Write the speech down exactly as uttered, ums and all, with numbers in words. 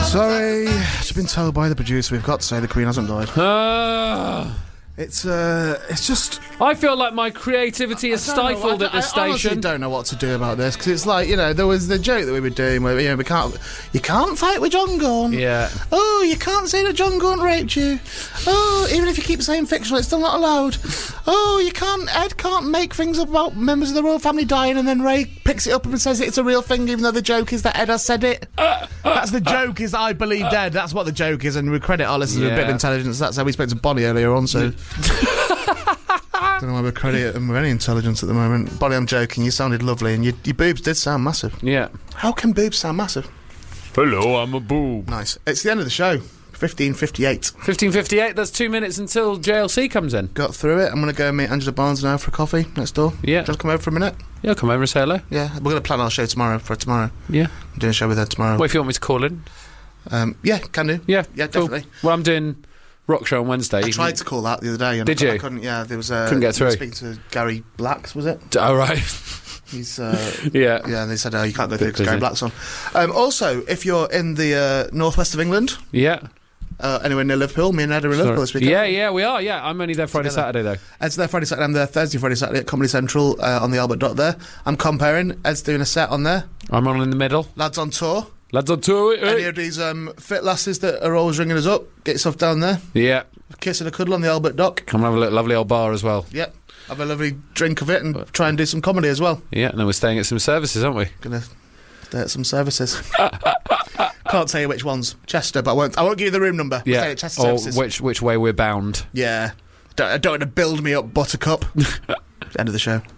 Sorry, it's been told by the producer we've got to say the Queen hasn't died. Uh, It's uh, it's just. I feel like my creativity is I don't know, stifled I at this I honestly station. don't know what to do about this because it's like, you know, there was the joke that we were doing where, you know, we can't, you can't fight with John Gaunt. Yeah. Oh, you can't say that John Gaunt raped you. Oh, even if you keep saying fictional, it's still not allowed. Oh, you can't, Ed can't make things up about members of the royal family dying and then Ray picks it up and says it's a real thing, even though the joke is that Ed has said it. That's the joke, is I believe Ed. That's what the joke is, and we credit our listeners with a bit of Yeah. intelligence. That's how we spoke to Bonnie earlier on, so. Don't know why we credit him with any intelligence at the moment. Bonnie, I'm joking. You sounded lovely, and your, your boobs did sound massive. Yeah. How can boobs sound massive? Hello, I'm a boob. Nice. It's the end of the show. fifteen fifty-eight. fifteen fifty-eight, that's two minutes until J L C comes in. Got through it. I'm going to go meet Angela Barnes now for a coffee next door. Yeah. Just come over for a minute. Yeah, come over and say hello. Yeah, we're going to plan our show tomorrow for tomorrow. Yeah. I'm doing a show with her tomorrow. What if you want me to call in? Um, yeah, can do. Yeah. Yeah, cool. definitely. Well, I'm doing Rock Show on Wednesday. I tried to call that the other day. And Did I, you? I couldn't, yeah, there was... Uh, Couldn't get through. Speaking to Gary Blacks, was it? Oh, right. He's... Uh, yeah. Yeah, and they said, oh, you can't go Bit through because Gary busy. Black's on. Um, also, if you're in the uh, northwest of England... Yeah. Uh, anywhere near Liverpool, me and Ed are in Liverpool this weekend. Yeah, yeah, we are, yeah. I'm only there Friday, Together. Saturday, though. Ed's there Friday, Saturday. I'm there Thursday, Friday, Saturday at Comedy Central uh, on the Albert Dock there. I'm comparing. Ed's doing a set on there. I'm on in the middle. Lads on tour. Lads on tour. Any of these um, fit lasses that are always ringing us up, get yourself down there. Yeah. Kiss and a cuddle on the Albert Dock. Come and have a little lovely old bar as well. Yep. Have a lovely drink of it and try and do some comedy as well. Yeah, and then we're staying at some services, aren't we? Gonna stay at some services. Can't tell you which ones. Chester, but I won't. I won't give you the room number. Yeah. Stay at Chester Or services. which which way we're bound. Yeah. Don't, I don't want to build me up, Buttercup. End of the show.